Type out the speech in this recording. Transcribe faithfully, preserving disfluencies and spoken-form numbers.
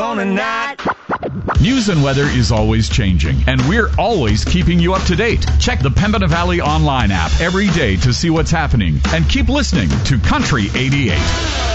gonna not. News and weather is always changing, and we're always keeping you up to date. Check the Pembina Valley Online app every day to see what's happening, and keep listening to Country eighty-eight.